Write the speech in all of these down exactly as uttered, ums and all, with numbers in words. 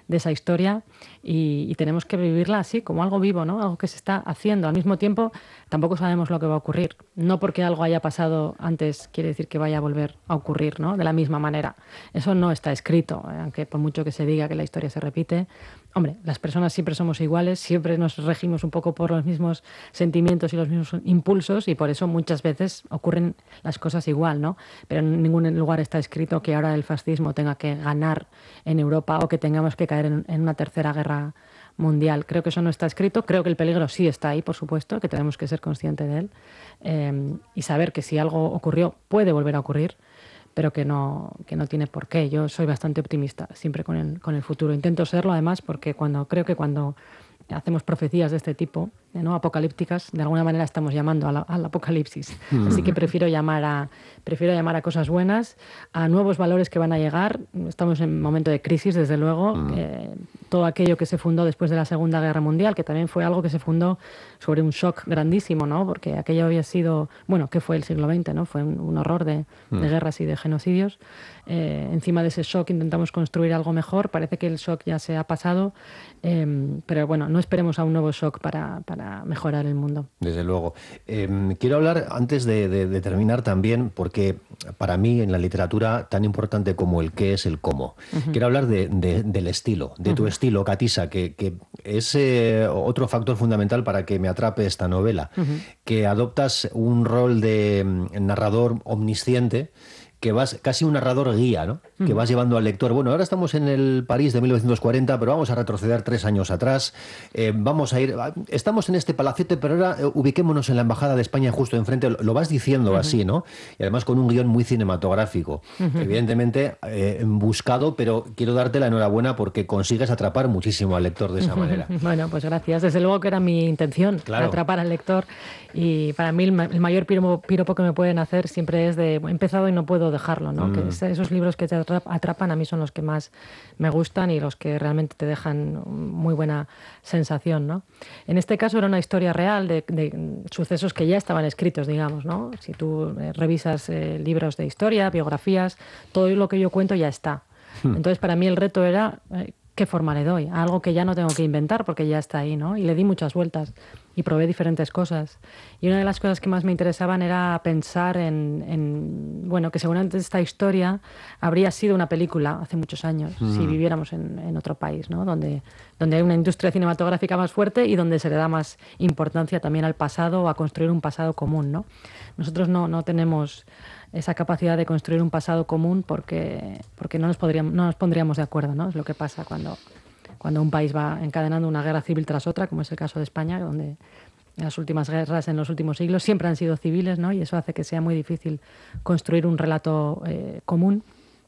de esa historia y, y tenemos que vivirla así, como algo vivo, ¿no? Algo que se está haciendo. Al mismo tiempo, tampoco sabemos lo que va a ocurrir. No porque algo haya pasado antes quiere decir que vaya a volver a ocurrir, ¿no? De la misma manera. Eso no está escrito, ¿eh? Aunque por mucho que se diga que la historia se repite. Hombre, las personas siempre somos iguales, siempre nos regimos un poco por los mismos sentimientos y los mismos impulsos y por eso muchas veces ocurren las cosas igual, ¿no? Pero en ningún lugar está escrito que ahora el fascismo tenga que ganar en Europa o que tengamos que caer en, en una tercera guerra mundial. Creo que eso no está escrito, creo que el peligro sí está ahí, por supuesto, que tenemos que ser conscientes de él eh, y saber que si algo ocurrió puede volver a ocurrir, pero que no, que no tiene por qué. Yo soy bastante optimista siempre con el, con el futuro. Intento serlo además porque cuando creo que cuando hacemos profecías de este tipo, ¿no? Apocalípticas, de alguna manera estamos llamando a la, al apocalipsis. Mm. Así que prefiero llamar, a, prefiero llamar a cosas buenas, a nuevos valores que van a llegar. Estamos en un momento de crisis, desde luego. Mm. Eh, todo aquello que se fundó después de la Segunda Guerra Mundial, que también fue algo que se fundó sobre un shock grandísimo, ¿no? Porque aquello había sido, bueno, ¿qué fue el siglo veinte? ¿No? Fue un, un horror de, mm. de guerras y de genocidios. Eh, encima de ese shock intentamos construir algo mejor. Parece que el shock ya se ha pasado, eh, pero bueno, no esperemos a un nuevo shock para, para mejorar el mundo. Desde luego. Eh, quiero hablar, antes de, de, de terminar también, porque para mí en la literatura tan importante como el qué es el cómo. Uh-huh. Quiero hablar de, de, del estilo, de uh-huh. tu estilo, Katisa, que, que es eh, otro factor fundamental para que me atrape esta novela, uh-huh. que adoptas un rol de narrador omnisciente, que vas casi un narrador guía, ¿no? Mm. Que vas llevando al lector. Bueno, ahora estamos en el París de mil novecientos cuarenta, pero vamos a retroceder tres años atrás. Eh, vamos a ir... Estamos en este palacete, pero ahora eh, ubiquémonos en la Embajada de España justo enfrente. Lo, lo vas diciendo uh-huh. así, ¿no? Y además con un guión muy cinematográfico. Uh-huh. Evidentemente, eh, buscado, pero quiero darte la enhorabuena porque consigues atrapar muchísimo al lector de esa uh-huh. manera. Bueno, pues gracias. Desde luego que era mi intención, claro. atrapar al lector. Y para mí el, ma- el mayor piropo, piropo que me pueden hacer siempre es de... He empezado y no puedo dejarlo, ¿no? Mm. Que esos libros que te atrapan a mí son los que más me gustan y los que realmente te dejan muy buena sensación, ¿no? En este caso era una historia real de, de sucesos que ya estaban escritos, digamos, ¿no? Si tú eh, revisas eh, libros de historia, biografías, todo lo que yo cuento ya está. Mm. Entonces para mí el reto era eh, ¿qué forma le doy? A algo que ya no tengo que inventar porque ya está ahí, ¿no? Y le di muchas vueltas y probé diferentes cosas. Y una de las cosas que más me interesaban era pensar en, en bueno, que seguramente esta historia habría sido una película hace muchos años, mm. si viviéramos en, en otro país, ¿no? Donde, donde hay una industria cinematográfica más fuerte y donde se le da más importancia también al pasado o a construir un pasado común, ¿no? Nosotros no, no tenemos esa capacidad de construir un pasado común porque, porque no, nos podríamos, no nos pondríamos de acuerdo, ¿no? Es lo que pasa cuando, cuando un país va encadenando una guerra civil tras otra, como es el caso de España, donde las últimas guerras en los últimos siglos siempre han sido civiles, ¿no? Y eso hace que sea muy difícil construir un relato eh, común.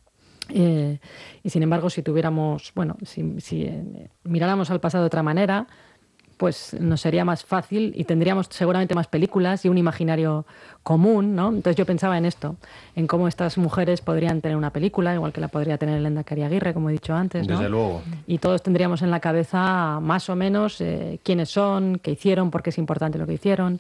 Eh, y sin embargo, si tuviéramos, bueno, si, si eh, miráramos al pasado de otra manera, pues nos sería más fácil y tendríamos seguramente más películas y un imaginario común, ¿no? Entonces yo pensaba en esto, en cómo estas mujeres podrían tener una película, igual que la podría tener el Lehendakari Aguirre, como he dicho antes, ¿no? Desde luego. Y todos tendríamos en la cabeza más o menos eh, quiénes son, qué hicieron, por qué es importante lo que hicieron.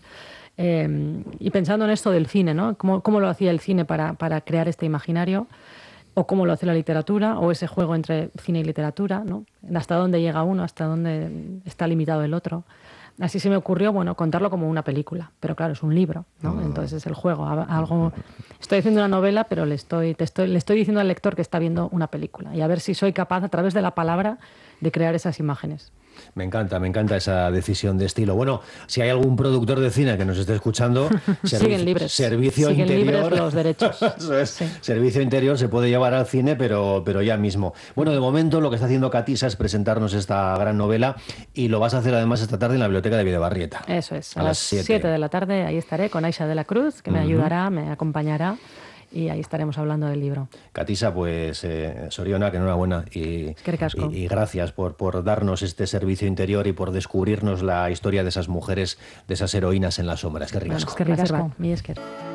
Eh, y pensando en esto del cine, ¿no? ¿Cómo, cómo lo hacía el cine para, para crear este imaginario? O cómo lo hace la literatura, o ese juego entre cine y literatura, ¿no? Hasta dónde llega uno, hasta dónde está limitado el otro. Así se me ocurrió, bueno, contarlo como una película, pero claro, es un libro, ¿no? Oh. Entonces es el juego. Algo, estoy haciendo una novela, pero le estoy, te estoy, le estoy diciendo al lector que está viendo una película y a ver si soy capaz, a través de la palabra, de crear esas imágenes. Me encanta, me encanta esa decisión de estilo. Bueno, si hay algún productor de cine que nos esté escuchando, siguen libres. Servicio siguen interior. libres los derechos. Eso es. Sí. Servicio interior se puede llevar al cine, pero, pero ya mismo. Bueno, de momento lo que está haciendo Katisa es presentarnos esta gran novela y lo vas a hacer además esta tarde en la Biblioteca de Videbarrieta. Eso es, a, a las siete de la tarde ahí estaré con Aisha de la Cruz, que me uh-huh. ayudará, me acompañará. Y ahí estaremos hablando del libro. Katisa, pues eh, Soriona, que enhorabuena y, y, y gracias por, por darnos este servicio interior y por descubrirnos la historia de esas mujeres, de esas heroínas en las sombras. Que ricasco. Bueno, que ricasco, mi esker.